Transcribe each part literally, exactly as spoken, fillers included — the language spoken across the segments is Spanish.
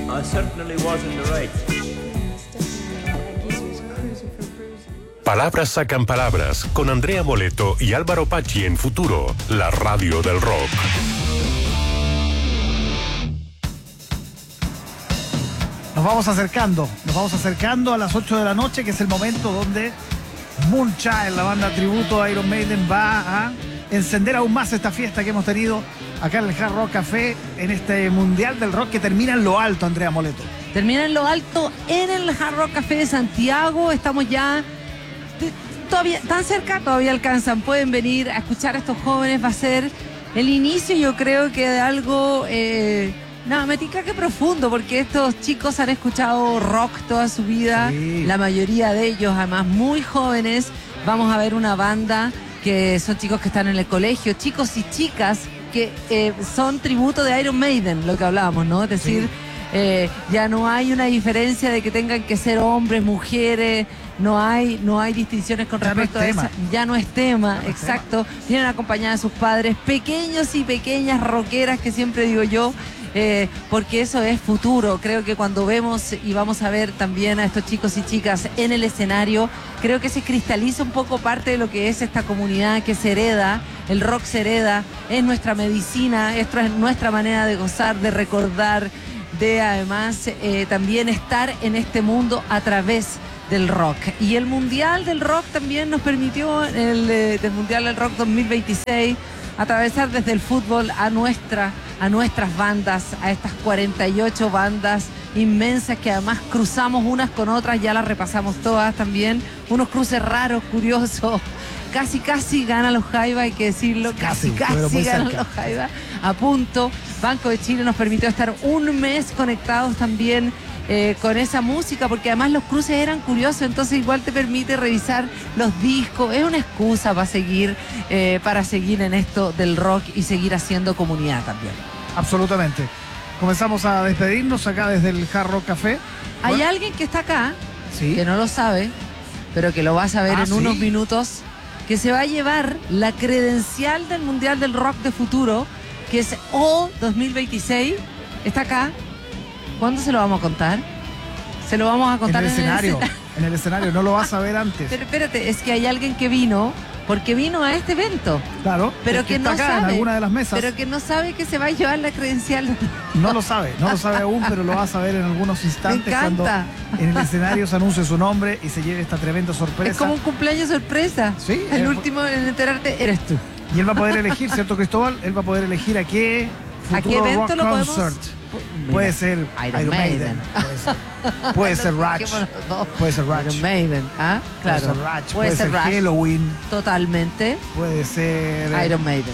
I certainly was in the right. Palabras sacan palabras con Andrea Moleto y Álvaro Pacci en Futuro, la radio del rock. Nos vamos acercando, nos vamos acercando a las ocho de la noche, que es el momento donde Moonchild, la banda tributo a Iron Maiden, va a encender aún más esta fiesta que hemos tenido acá en el Hard Rock Café, en este Mundial del Rock que termina en lo alto, Andrea Moleto. Termina en lo alto en el Hard Rock Café de Santiago. Estamos ya todavía tan cerca, todavía alcanzan, pueden venir a escuchar a estos jóvenes. Va a ser el inicio, yo creo que de algo eh, nada, me tica que profundo, porque estos chicos han escuchado rock toda su vida, sí. La mayoría de ellos además muy jóvenes. Vamos a ver una banda que son chicos que están en el colegio, chicos y chicas que eh, son tributo de Iron Maiden, lo que hablábamos, ¿no? Es decir, sí. eh, ya no hay una diferencia de que tengan que ser hombres, mujeres, no hay, no hay distinciones con ya respecto no a eso. Ya no es tema, ya no exacto. Es tema. Vienen acompañadas de sus padres, pequeños y pequeñas rockeras, que siempre digo yo, eh, porque eso es futuro. Creo que cuando vemos y vamos a ver también a estos chicos y chicas en el escenario, creo que se cristaliza un poco parte de lo que es esta comunidad que se hereda, el rock se hereda, es nuestra medicina, esto es nuestra manera de gozar, de recordar, de además eh, también estar en este mundo a través del rock. Y el Mundial del Rock también nos permitió, el eh, del Mundial del Rock dos mil veintiséis, atravesar desde el fútbol a nuestra, a nuestras bandas, a estas cuarenta y ocho bandas inmensas que además cruzamos unas con otras, ya las repasamos todas también, unos cruces raros, curiosos, casi casi ganan los Jaiba, hay que decirlo, casi casi, casi ganan cerca. Los Jaiba, a punto. Banco de Chile nos permitió estar un mes conectados también eh, con esa música, porque además los cruces eran curiosos, entonces igual te permite revisar los discos, es una excusa para seguir, eh, para seguir en esto del rock y seguir haciendo comunidad también. Absolutamente. Comenzamos a despedirnos acá desde el Hard Rock Café. Hay bueno. alguien que está acá, ¿Sí? que no lo sabe, pero que lo va a saber ah, en ¿sí? unos minutos, que se va a llevar la credencial del Mundial del Rock de Futuro, que es O dos mil veintiséis. Está acá. ¿Cuándo se lo vamos a contar? Se lo vamos a contar en el en escenario. El escenario. En el escenario, no lo vas a ver antes. Pero espérate, es que hay alguien que vino, porque vino a este evento. Claro, pero que, que no está acá sabe, en alguna de las mesas. Pero que no sabe que se va a llevar la credencial. No lo sabe, no lo sabe aún, pero lo vas a ver en algunos instantes. Me encanta. Cuando en el escenario se anuncie su nombre y se lleve esta tremenda sorpresa. Es como un cumpleaños sorpresa. Sí. El eh, último en enterarte eres tú. Y él va a poder elegir, ¿cierto, Cristóbal? Él va a poder elegir a qué ¿A qué evento rock lo podemos? concert. Mira, puede ser Iron, Iron Maiden. Maiden. Puede ser, puede ser Rush. No. Puede ser Rush. Iron Maiden. Ah, claro. Puede ser Rush. Puede, Puede ser, ser Rush. Halloween. Totalmente. Puede ser Iron Maiden.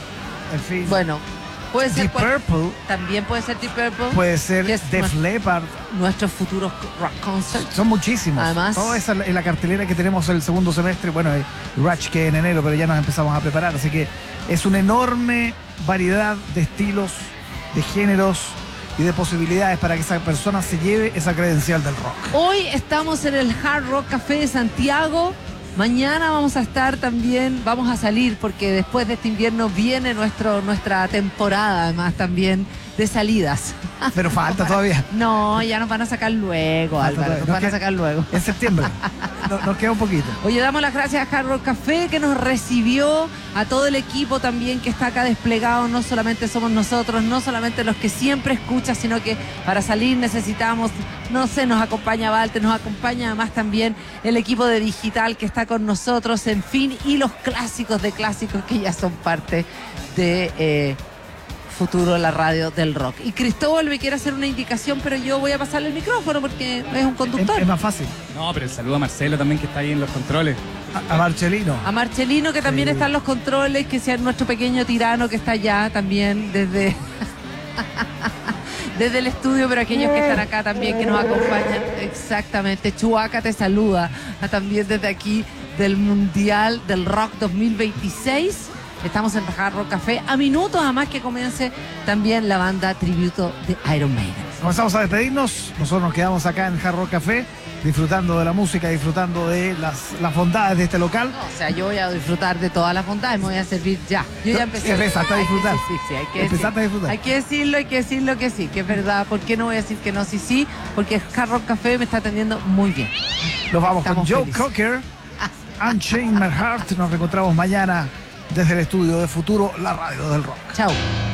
En fin. Bueno, puede ser Deep cual... Purple. También puede ser Deep Purple. Puede ser que es Def nuestro, Leppard. Nuestros futuros rock concerts. Son muchísimos. Además, todo eso en la cartelera que tenemos el segundo semestre. Bueno, hay Rush que en enero, pero ya nos empezamos a preparar. Así que es una enorme variedad de estilos, de géneros y de posibilidades para que esa persona se lleve esa credencial del rock. Hoy estamos en el Hard Rock Café de Santiago. Mañana vamos a estar también, vamos a salir porque después de este invierno viene nuestro, nuestra temporada además también de salidas. Pero falta todavía. No, ya nos van a sacar luego, Falta Álvaro, todavía. nos Nos van a queda- sacar luego. En septiembre. Nos, nos queda un poquito. Oye, damos las gracias a Hard Rock Café que nos recibió, a todo el equipo también que está acá desplegado. No solamente somos nosotros, no solamente los que siempre escuchan, sino que para salir necesitamos, no sé, nos acompaña Walter, nos acompaña además también el equipo de digital que está con nosotros, en fin, y los clásicos de clásicos que ya son parte de eh, Futuro, la radio del rock. Y Cristóbal me quiere hacer una indicación, pero yo voy a pasarle el micrófono porque es un conductor. Es, es más fácil. No, pero el saludo a Marcelo también, que está ahí en los controles. A, a Marcelino. A Marcelino, que también Sí. está en los controles, que sea nuestro pequeño tirano que está allá también desde, desde el estudio, pero aquellos que están acá también, que nos acompañan. Exactamente. Chuaca te saluda a también desde aquí del Mundial del Rock dos mil veintiséis. Estamos en Hard Rock Café, a minutos además que comience también la banda tributo de Iron Maiden. Comenzamos a despedirnos. Nosotros nos quedamos acá en Hard Rock Café, disfrutando de la música, disfrutando de las, las bondades de este local. No, o sea, yo voy a disfrutar de todas las bondades, me voy a servir ya. Yo ya empecé. Empezaste a disfrutar. Sí, sí, sí, hay que Empezaste decir, a disfrutar. Hay que decirlo, hay que decirlo que sí, que es verdad. ¿Por qué no voy a decir que no? Sí, sí, porque Hard Rock Café me está atendiendo muy bien. Nos vamos Estamos con Joe felices. Cocker, Unchained My Heart. Nos reencontramos mañana desde el estudio de Futuro, la radio del rock. Chao.